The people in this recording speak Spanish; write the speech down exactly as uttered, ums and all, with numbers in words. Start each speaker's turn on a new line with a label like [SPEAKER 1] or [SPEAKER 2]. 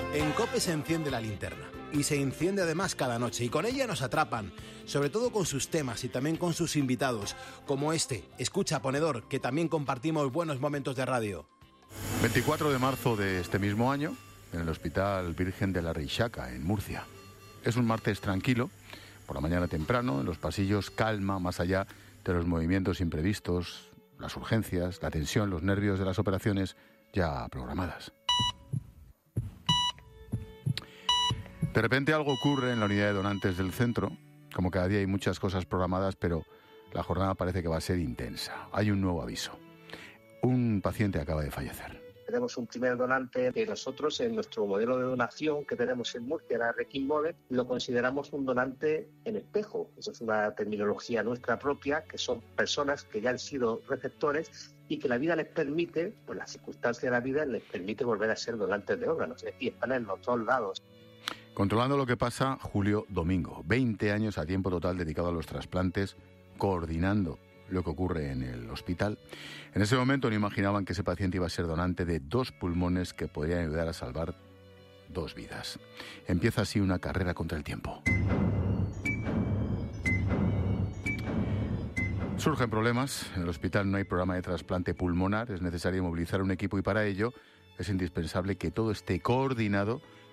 [SPEAKER 1] En COPE se enciende la linterna y se enciende además cada noche y con ella nos atrapan, sobre todo con sus temas y también con sus invitados, como este, Escucha Ponedor, que también compartimos buenos momentos de radio.
[SPEAKER 2] veinticuatro de marzo de este mismo año, en el Hospital Virgen de la Reixaca, en Murcia. Es un martes tranquilo, por la mañana temprano, en los pasillos calma, más allá de los movimientos imprevistos, las urgencias, la tensión, los nervios de las operaciones ya programadas. De repente algo ocurre en la unidad de donantes del centro. Como cada día hay muchas cosas programadas, pero la jornada parece que va a ser intensa. Hay un nuevo aviso. Un paciente acaba de fallecer.
[SPEAKER 3] Tenemos un primer donante que nosotros en nuestro modelo de donación que tenemos en Murcia, la Requiem Mode, lo consideramos un donante en espejo. Eso es una terminología nuestra propia, que son personas que ya han sido receptores y que la vida les permite, pues las circunstancias de la vida les permite volver a ser donantes de órganos. Es decir, están en los dos lados.
[SPEAKER 2] Controlando lo que pasa, Julio Domingo, veinte años a tiempo total dedicado a los trasplantes, coordinando lo que ocurre en el hospital. En ese momento no imaginaban que ese paciente iba a ser donante de dos pulmones que podrían ayudar a salvar dos vidas. Empieza así una carrera contra el tiempo. Surgen problemas. En el hospital no hay programa de trasplante pulmonar. Es necesario movilizar un equipo y para ello es indispensable que todo esté coordinado